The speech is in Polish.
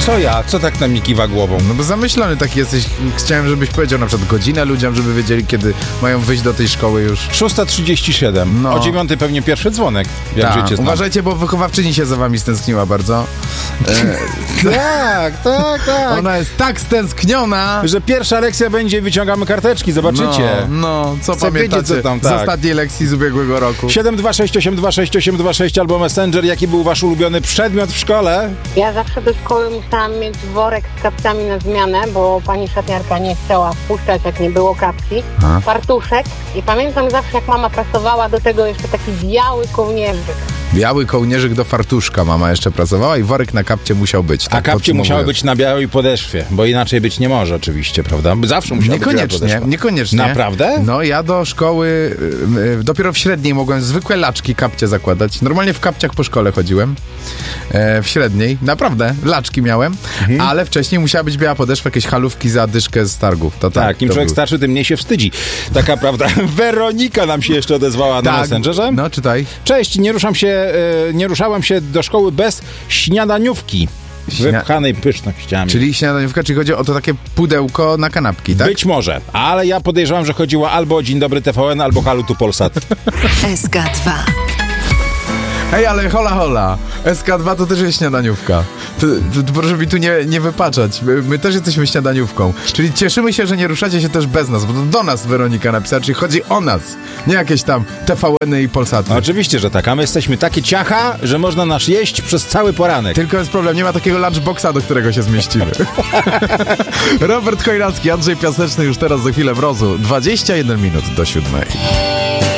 Co ja? Co tak na mnie kiwa głową? No bo zamyślony taki jesteś. Chciałem, żebyś powiedział na przykład godzinę ludziom, żeby wiedzieli, kiedy mają wyjść do tej szkoły już. 6:37. No. O 9:00 pewnie pierwszy dzwonek. Jak życie znam. Uważajcie, bo wychowawczyni się za wami stęskniła bardzo. Tak. Ona jest tak stęskniona, Że pierwsza lekcja będzie, wyciągamy karteczki, zobaczycie. co Co pamiętacie wiecie, co tam, z tak. ostatniej lekcji z ubiegłego roku? 726826826 albo Messenger. Jaki był wasz ulubiony przedmiot w szkole? Ja zawsze do szkoły musiałam mieć worek z kapcami na zmianę, bo pani szatniarka nie chciała wpuszczać, jak nie było kapci. Fartuszek. I pamiętam zawsze, jak mama pracowała, do tego jeszcze taki biały kołnierzyk. Biały kołnierzyk do fartuszka mama jeszcze pracowała i worek na kapcie musiał być. A Tak kapcie podsumowując. musiały być na białej podeszwie, bo inaczej być nie może oczywiście, prawda? Zawsze musiała być biała podeszwa. Niekoniecznie. Naprawdę? No ja do szkoły, dopiero w średniej mogłem zwykłe laczki, kapcie zakładać. Normalnie w kapciach po szkole chodziłem. W średniej, naprawdę, laczki miałem, ale wcześniej musiała być biała podeszwa, jakieś halówki za dyszkę z targów. To Tak, im to człowiek był. starszy, tym mniej się wstydzi. Taka prawda. Weronika nam się jeszcze odezwała na Messengerze. No, czytaj. Cześć, nie ruszałam się do szkoły bez śniadaniówki. Wypchanej pysznościami. Czyli śniadaniówka, czyli chodzi o to takie pudełko na kanapki, tak? Być może, ale ja podejrzewam, że chodziło albo o Dzień Dobry TVN, albo Halo tu Polsat. SK2. Hej, ale hola. SK2 to też jest śniadaniówka. To proszę mi tu nie wypaczać. My też jesteśmy śniadaniówką. Czyli cieszymy się, że nie ruszacie się też bez nas, bo to do nas Weronika napisała, czyli chodzi o nas. Nie jakieś tam TVN-y i Polsaty. No, oczywiście, że tak, a my jesteśmy takie ciacha, że można nas jeść przez cały poranek. Tylko jest problem, nie ma takiego lunchboxa, do którego się zmieścimy. Robert Chojnacki, Andrzej Piaseczny już teraz za chwilę w Rozu. 21 minut do 7.